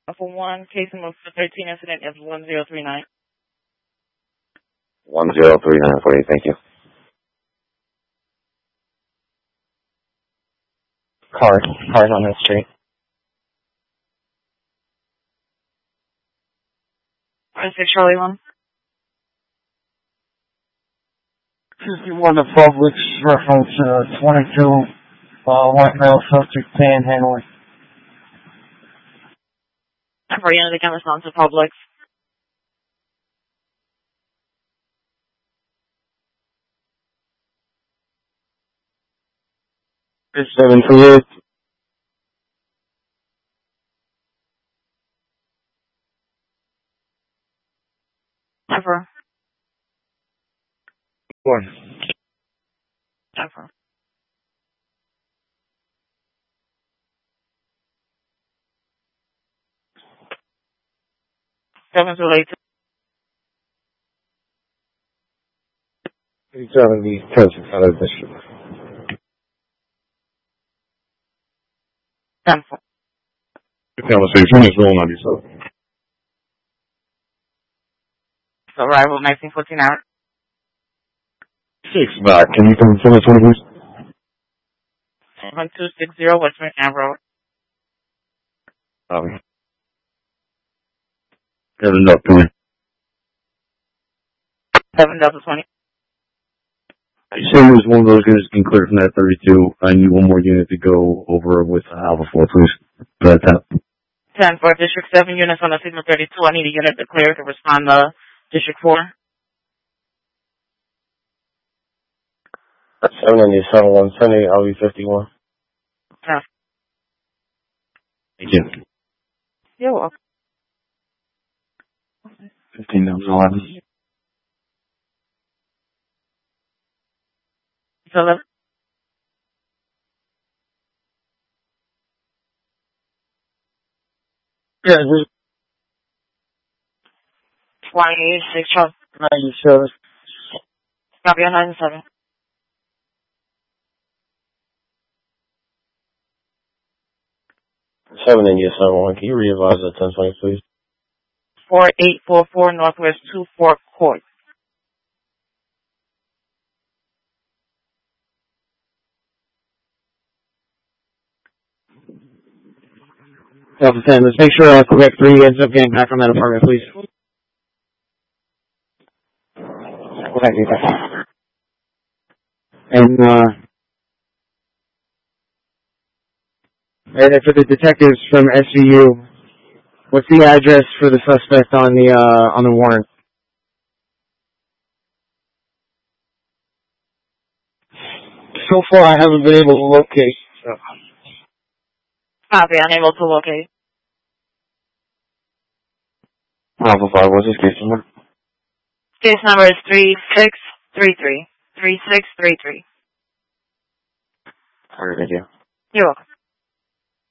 For 1, case number 13 incident is 1039. 1039 for you, thank you. Cars on the street. 6 Charlie 1. 51 to Publix, reference 22, white male subject panhandling. For unit again, response to Publix. It's 738. Ever. 1. Ever. Seven's related. 370 present out of district. 10 4. Conversation is roll 97. So arrival 1914 hour. 6 back. Can you confirm the 20, please? 1260 Western Ave Road. Got enough to me. 7 Delta 20. As soon as one of those units can clear from that 32, I need one more unit to go over with Alpha 4, please. That's that. 10 for District 7 units on the signal 32. I need a unit to clear to respond to District 4. 797, 170, I'll be 51. Yeah. Thank you. You're welcome. 15 times 11. So 11. Yeah, 26 Charlie. 97. Copy on 97. 7 India 71. Can you re-advise that 1020, please? 4844 Northwest 24 Court. Alpha 10, let's make sure Quebec 3 ends up getting back from that apartment, please. Quebec 3. And for the detectives from SCU, what's the address for the suspect on the warrant? So far, I haven't been able to locate. Copy, unable to locate. Alpha 5, what's his case number? Case number is 3633. 3633. Alright, thank you. You're welcome.